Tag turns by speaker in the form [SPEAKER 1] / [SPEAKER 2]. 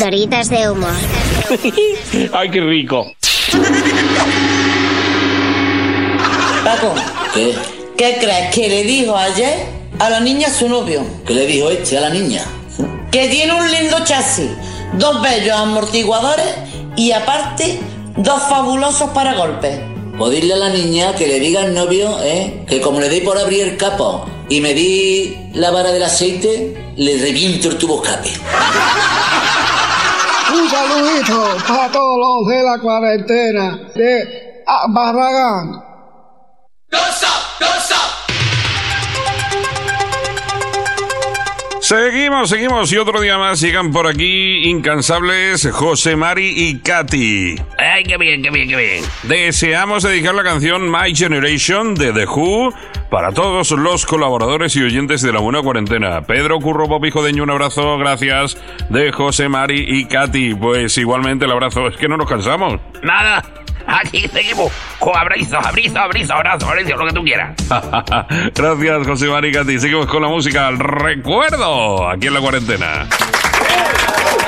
[SPEAKER 1] Pildoritas de humor.
[SPEAKER 2] ¡Ay, qué rico!
[SPEAKER 3] Paco,
[SPEAKER 4] ¿Qué?
[SPEAKER 3] ¿qué crees que le dijo ayer a la niña su novio?
[SPEAKER 4] ¿Qué le dijo a la niña?
[SPEAKER 3] Que tiene un lindo chasis, 2 bellos amortiguadores y aparte 2 fabulosos paragolpes.
[SPEAKER 4] Pues dile a la niña que le diga al novio, que como le dé por abrir el capó y me di la vara del aceite, le reviento el tubo escape.
[SPEAKER 5] Un saludito para todos los de la cuarentena de Barragán.
[SPEAKER 2] Seguimos y otro día más llegan por aquí incansables José Mari y Katy. ¡Ay, qué bien! Deseamos dedicar la canción My Generation de The Who para todos los colaboradores y oyentes de La Buena Cuarentena. Pedro Curro Popijodeño, un abrazo, gracias, de José Mari y Katy. Pues igualmente el abrazo, es que no nos cansamos.
[SPEAKER 6] Nada, aquí seguimos con abrazo, lo que tú quieras.
[SPEAKER 2] Gracias, José Mari y Katy. Seguimos con la música. Recuerdo, aquí en La Cuarentena.